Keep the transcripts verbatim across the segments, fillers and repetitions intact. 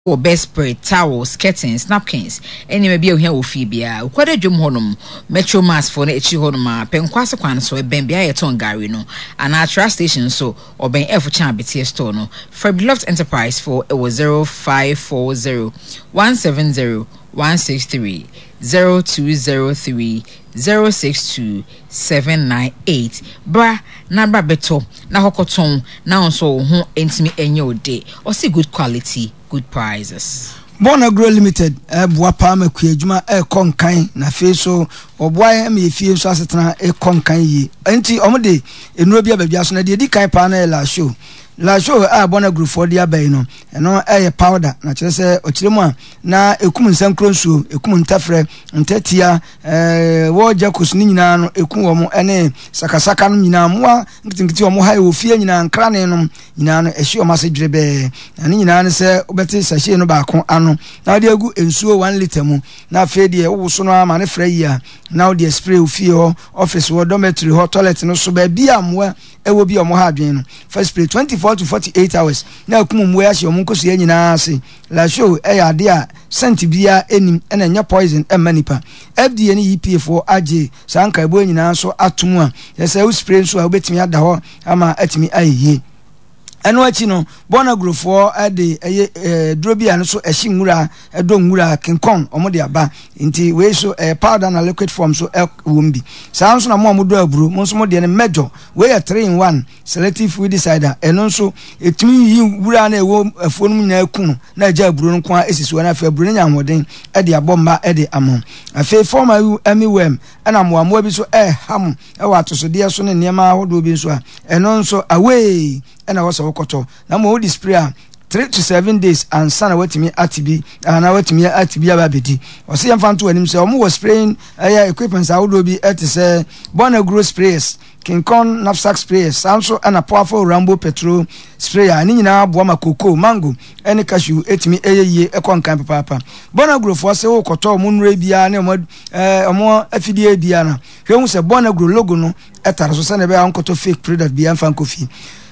or best spray, towels, curtains, napkins, any maybe here with Phoebe. Quite a jum honum, Metro Mass for the Chihonoma, Penquasa Quan, so a Bembia ton Garino, and our trust station so, or Ben F Chan B T S Tono, for Beloved Enterprise for it was zero five four zero one seven zero one six three zero two zero three zero six two seven nine eight. Bra, na bra beto, na hokoton, na onso ho entimi enyo de, or see good quality. Good prices. Bona Grow Limited, eh, Buapa Makuejuma, eh, Conkai, na Feso, or Boy, me few Sasatana, eh, Conkai ye. Anti Omode, in Robia Babiasana, the Dikai Pana la show. La show, ah, Bona Group for the Abeno, and no air powder, naturally, Ochilma, na Ekumun Sankronsu, Ekumun Tafre, and Tetia, eh, War Jacos Nina, Ekumo, and Sakasakan Mina, Moa, Tinkitu Mohai, Fiana, and Cranenum, Inan, a show message rebe, and Inan say, Betty Sashino Bacon, Anno, now they go and sew one little more, now Fedi, Osona, Manefreya, now the spray of fear, office, or dormitory, hot toilet, and also be a more, it will be a Mohadin. First play twenty-four to forty-eight hours. Now come where your munko see any nasi. La show a idea sent bia any and any poison and manipa. F D N E P for A J Sanka Buena so atumwa. Yes, I will spray so I'll bet me at the hall. Ama at me a ye. And what you know, Bona Group for a day a drobby and so a shingura, a dongura, King Kong, or Modiaba, into way so a powder and a liquid form so elk wombi. Sounds no more do brew, most more than a major, where a three in one, selective food decider, and also it means you run a womb a phone in a kun, Naja Bruno Qua is when I feel brilliant wedding at the bomba at the amon. I feel for my Emmy Wem, and I'm one more so a ham, a water so dear son and near my old Rubin, and also away. And I was a wakoto. Now, more display three to seven days and son away to me at B and I went to me at B Ababidi. Or see, I'm found to himself more spraying a equipment. I would be at say Bona Grow sprays, King Kong knapsack sprays, Sanso and a powerful Rambo petrol sprayer, and in our Buama cocoa, mango, any cashew, ate me a year, a con camp papa. Bona Grow for so koto, moonrabia, no more F D A Biana. Here was a Bona Grow logo no at a Susana Uncle to fake product beyond Fancofi.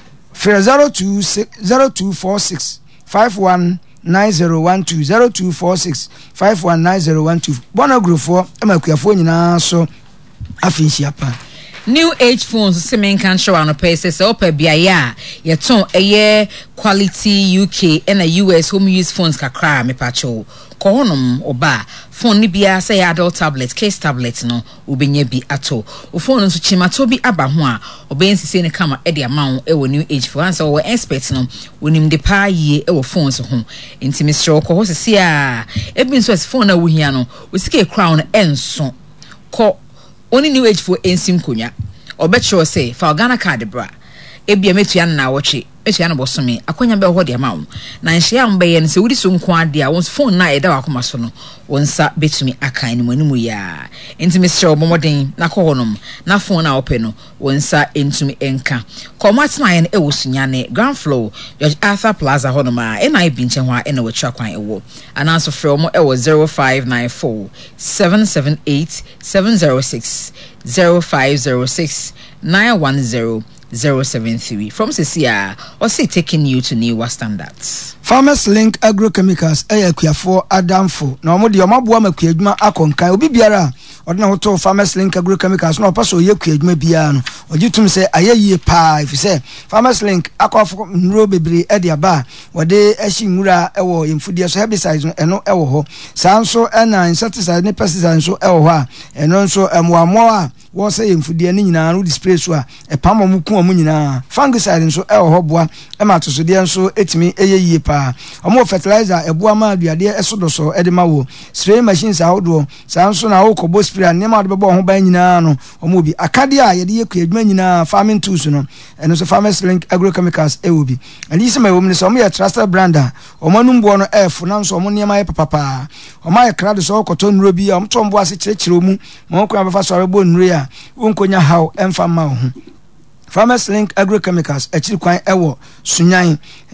For zero two six zero two four six five one nine zero one two zero two four six five one nine zero one two. Bona Group for Amakia phone na so afinsiapa. New age phones semen can show on a pace so per biaya ye ton a year quality U K and a U S home use phones kakra me pacho. Kohonum oba phone ni bia say adult tablet case tablet no obenye bi ato o phone nso chimato bi aba ho a obensi ne kama e de amount e wo new age phone so we expert no wonim de pa yie e wo phones ho enti mistro ko ho sisi a e bi nso as phone na wo hia no o sike crown enso ko oni new age phone ensim konya obetro say fa Ghana card bra e bia metua na woche etia na bosome akonya be ho de amawo na nhia mbe se wudi so nko ade a won phone na e da wakoma so no wonsa betumi akan ni manimu ya enti Mister Obomoden na ko honom na phone na ope no wonsa entumi enka komat na ye e wosunyane ground floor George Arthur Plaza honoma e na e bi nche ho a e na watwa kwan e wo ananso frɛ mo e wo zero five nine four seven seven eight seven zero six zero five zero six nine one zero zero seven three from Cecia or say taking you to newer standards. Farmers Link Agrochemicals eh kuafo adamfo na omo de omaboa makuadwuma akonkan obi biara odna hoto Farmers Link Agrochemicals no paso ye kuadwuma biara no ogitum se ayeye pa if say Farmers Link akofo nro bebre e de aba wode ahyi nwura ewo yemfudie so herbicides no eno ewo ho sanso ena insecticide ne pesticides so ewo ho a eno nso emwamo a wo say yemfudie ne nyina no display so a epam omuku omu nyina fungicide nso ewo ho boa e matosode nso etimi eyeye pa omo fertilizer eboa ma aduade esodoso edema wo spray machines ahodo sanso na wo kobo spray ne ma do bebo ho ban nyina no omo bi akade a yede yeku adwuma nyina farming tools no eno so Farmers Link Agrochemicals e wo bi and this my woman so omo ye trusted brander omo numbo no f na so omo niam aye papa omo aye krado so koto nro bi omo tombo ase kirekire mu mo ko abefa so arebo nro ya wonkonya haw emfa ma ho Farmers Link Agrochemicals achiri kwan ewo sunyan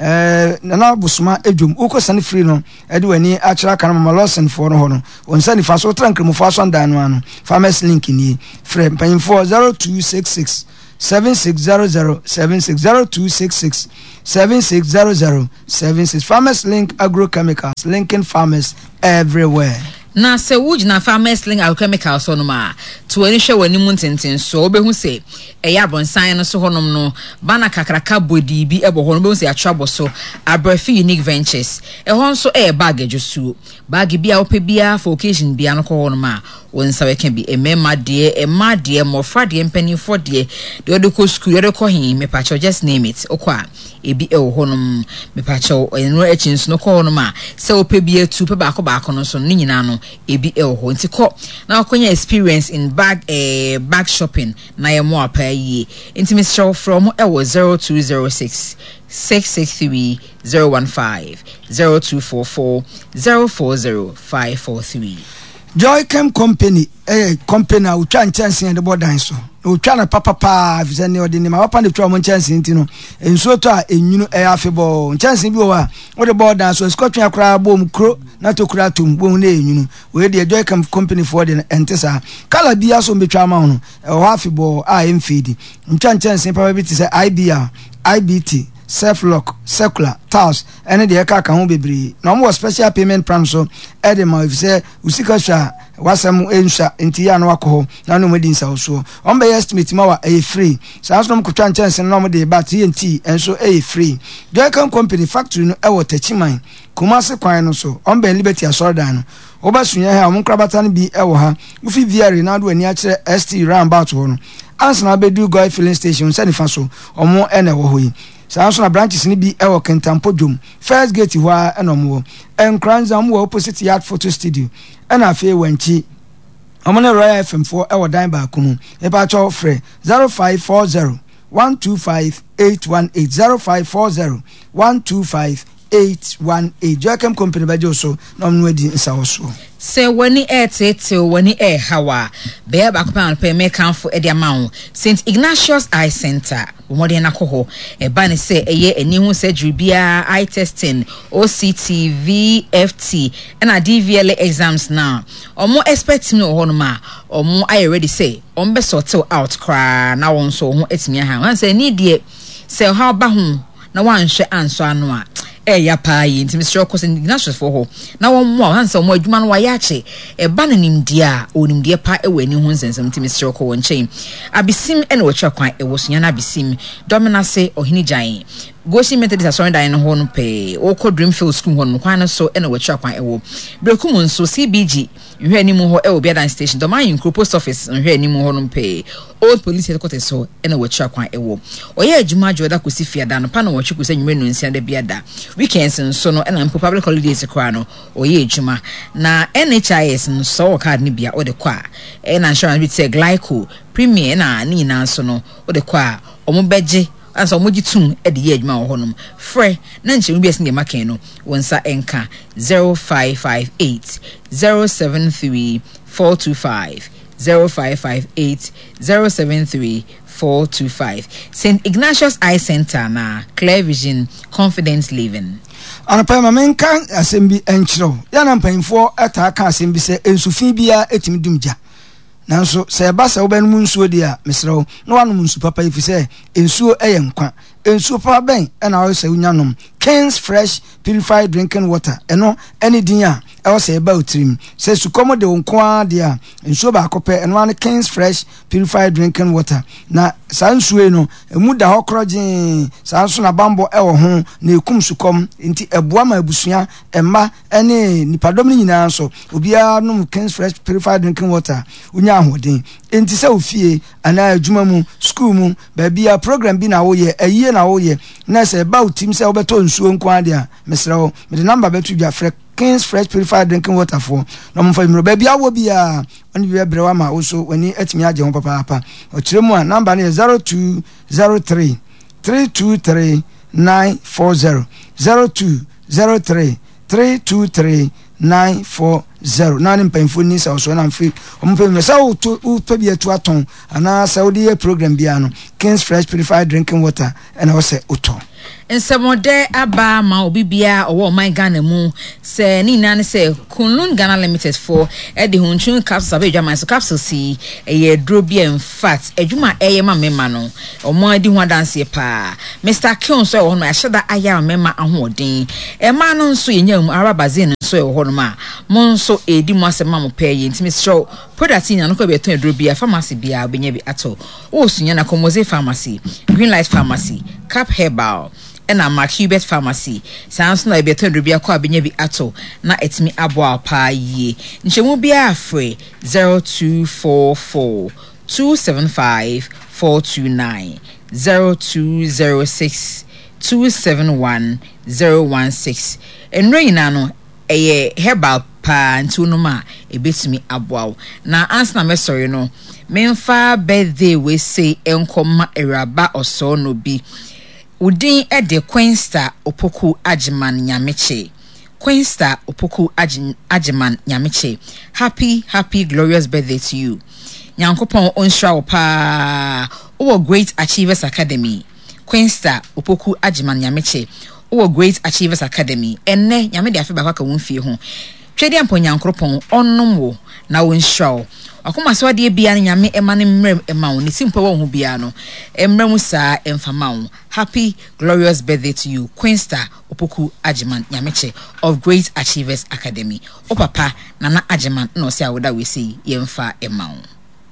eh na busuma edwum uko sane free no ede wani achira kan mama Lawson for no ho no wonsani faso trankremu faso ndan no ano Farmers Link ni free mpanyimfo zero two six six seven six zero zero seven six zero two six six seven six zero zero seven six. Farmers Link Agrochemicals, linking farmers everywhere. Na se wujina Farmers Link Agrochemicals so no ma to ani hwe wani mu ntenten so obehu se eya abonsan no so honom no bana kakraka bodi bi ebo hono behu se atwabo so Abrafi Unique Ventures e hon so e bag ejusu bag bia opebia for occasion bia no ko hono ma wonsa we can be e mema de e ma de mofra de mpanifo de de odeko school odeko hin me pacho just name it okwa ebi e honom me pacho eno echin no ko hono ma se opebia tu pe ba ko ba ko no so ni nyina no ebi e ho nti ko na akonya experience in bag eh bag shopping na ye mo apa yi nti Mister from e was zero two zero six six six three zero one five zero two four four zero four zero five four three. Joychem Company, eh, company, we try and chance in the board dance. We try to papa pa, if any of the name, I found the trouble chance in Tino, and so to a new air fable, chance in Boa, what the board dance was Scotland crab, boom, crow, not to cratum, boom, you know, where the Joychem Company for the Antessa, Calabia, so be tramon, or half a ball, I am feeding. And chance in probability say I B R, I B T. Self-lock, circular, tiles, and the car can be bree. No more special payment plan so Edema if say Usika sha wasam ensha intiano alcohol, nano medins also. On by estimate mawa a free. Sounds no kuchan chance and normal day but T N T and so a free. Joycom Company factory no ewo techimine. Kumase kwano so on by liberty asordano. Oba sunya ha munkrabatan bi ewo ha. Ufi via Ronaldo ani akire S T roundabout ho. Answer na bedu Goy filling station send faso omo ene wo hoyi. Sanso branches ni bi ewo Kentampo Dwom first gate hwa enomwo enkranza mo opposite yard photo studio ena afi wanchi omone Royal F M four ewo dan ba kumu e ba cho frɛ zero five four zero one two five eight one eight zero five four zero one two five eight one eight. Joychem Company ba joso no no adi nsawoso se wani etete wani e hawa be ba ko pan pe me kanfo e dia mawo Saint Ignatius Eye Center omode na ko ho e ba ne se eye ani hu surgery bia eye testing O C T V F T and D V L A exams now omo expect me ho no ma omo I ready say on be sort out kra na won so ho etimi ha wan say ni de se how ba ho na wan hwe anso ano a eh ya pa yi nti Mister Okos Ignatius for ho na won mo hansa mo adwuma no waya che e ba na nimdia onimdia pa e wani hu nsensem nti Mister Okos won chen abisim ene wo twa kwan e wo sunya na abisim dominase ohini jan Goshi Methodist asɔre dan no ho no pe okɔ Dreamfield school ho no kwan no so ene wo twa kwan e wo brekum nso C B G nhwe animu ho e wo biadan station do man Nkro post office nhwe animu ho no pe old police headquarters so ene wo twa kwan e wo oye adwuma joda kosi fiada no pa no wo twa kosi nwume no nsia da biada weekends nso no ena mpo public holidays kra no oye adwuma na N H I S nso wo card ni bia o de kwa e na insurance bi te Glyco Premier na ni na nso no o de kwa omo beje anso moji tum e de ye adwuma wo honom frɛ na nche bi asin de maken no wonsa enka zero five five eight zero seven three four two five zero five five eight zero seven three four two five. Saint Ignatius Eye Center na Clear Vision Confidence Living. Anapa ma menka asembi enchiro ya na mpanfo eta aka asembi se ensufin bia etimi dumja nanso se ba se oban mu nsuo dia mesrew no wanu nsu papa ifi se ensuo eye nkwa ensuo papa ben na wo se unyanom King's Fresh Purified Drinking Water eno eni din a e wo se ba otrim se sukomo de nko dia ensuo ba akopɛ eno an King's Fresh Purified Drinking Water na sa nsuo no emu da hokrogin sa nso na bambo e wo ho na ekum sukom nti eboa ma abusua emma ene nipadom ni nyina so obia nom King's Fresh Purified Drinking Water unya ahoden enti se ofie ana adwuma mu school mu ba bia program bi na wo ye aye na wo ye na se ba utim se obeto nsuo nko ade a mesrewo me de number betu dwa frɛ King's Fresh Purified Drinking Water for no mo fa mi ba bia wo bia oni bia brewa ma wo so wani atimi age ho papa papa o kire mu a number ne zero two zero three three two three nine four zero zero two zero three three two three nine four zero nine mpanfo ni sa so na mfi ompe me sa wo to bia tu aton ana sa wo die program bia no King's Fresh Purified Drinking Water and I was say uto Nsemode aba ma obi bia owo man Ghana mu se ni na ne se Kunlun Ghana Limited for e de hunchun capsules abedwaman so capsules si e dro bia in fact adwuma eye ma mema no omo adi ho dance pa Mister Kion so e ho no aheda aya mema ahoden e ma no nso yenyam arabazin nso e ho no ma mo nso edi mo asema mo pa ye ntimi show product nya no ko be ton dro bia pharmacy bia obenya bi ato o sunya na Komoze Pharmacy, Green Light Pharmacy, Cap Herbal ena Mark Hubert Pharmacy sans na ebeto ndubia kwa benye bi ato na etimi aboa pa ye nchemu bia afre zero two four four two seven five four two nine zero two zero six two seven one zero one six enro ina no eye herbal pa ntuno ma ebetimi aboa na answer na me sorry no memfa birthday we say enkoma eraba oso no bi Udin ede Queensta Opoku Ajiman Nyameche. Queensta Opoku Ajiman Nyameche. Happy, happy, glorious birthday to you. Nyankopon onsha opa. Owo Great Achievers Academy. Queensta Opoku Ajiman Nyameche. Owo Great Achievers Academy. Enne nyame de afeba kwaka wonfie ho. Twede ampo nyankopon onnom wo na wonsha. Akoma so ade bia nyame ema ne mrem ema wo ne simpo wo ho bia no emrem saa emfama wo. Happy glorious birthday to you Queensta Opoku Ajiman Nyameche of Great Achievers Academy. O papa Nana Ajiman no se awoda we say yemfa ema wo.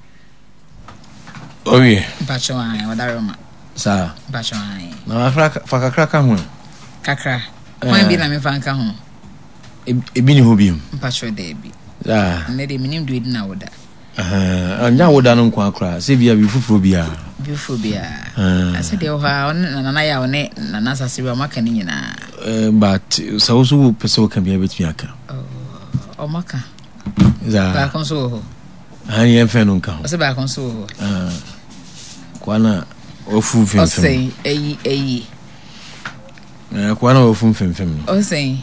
Oye Bacho an wada roma sa bacho an na fa kakra ka ho kakra wan bi na me fa nka ho ebi ni ho bi bacho de bi ah ne de minim do edina woda ah anya woda no kwa akra se bia bi fufuro bia beautiful bia ase de ho on nana ya one nana sasiri o maka ni nyina but so so person can be able to aka o maka za ba konso ho ani en fe no nka ho o se ba konso ho ah kwana ofu fem fem o sei eyi eyi eh kwana ofu fem fem o sei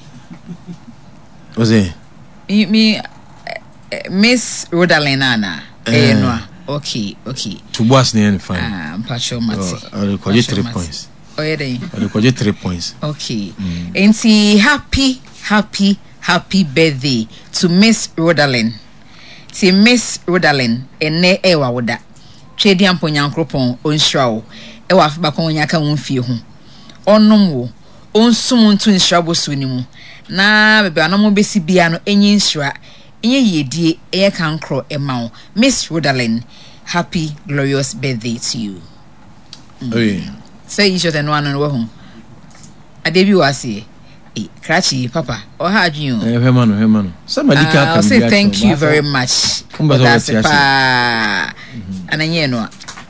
o sei mi Miss Rodalina na eh no okay okay to boss ne fine ah mpacho mati I record three points oh yeah dey I record three points okay enti happy happy happy birthday to Miss Rodalin ti Miss Rodalin ene ewa woda twedi ampo nyankropon onhrawo ewa afba kon nyaka wonfie ho onnom wo onsum ntu nhrabo so ni mu na bebe anomo besi bia no enyi nhra enye yedie eye kankro ema wo Miss Rodalin happy glorious birthday to you. Mm. Oye say you should no anu wo ho adebi wase eh krachi papa o ha adwun eh he manu he manu somebody can I'll say thank you very much that's pa ananye no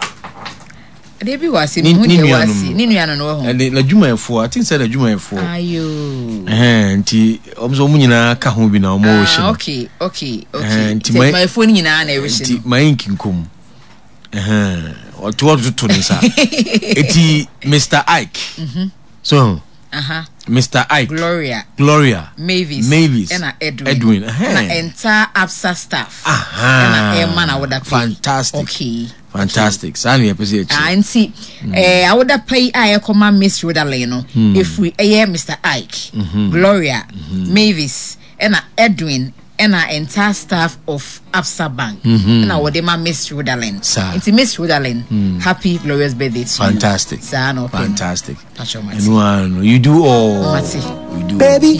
adebi wase mi hu de wase ni nua no no ho eh la dwuma efo I think say la dwuma efo ayo eh nti omso mu nyina ka ho bi na omo wo hye okay okay okay nti my phone nyina na ewe hye nti my kinkom eh o to to to ni sa eti Mister Ike mhm so aha Mister Ike Gloria Gloria Mavis Mavis and Edwin Edwin and entire Absa staff aha and Emma na woda fantastic okay fantastic sani e pese echi anti eh I woda pay I come Miss Rodalin no if we eh Mister Ike Gloria Mavis and Edwin and our entire staff of Absa Bank and our dema Miss Rodalin it's Miss Rodalin happy glorious birthday to fantastic you fantastic fantastic and one you do all you do baby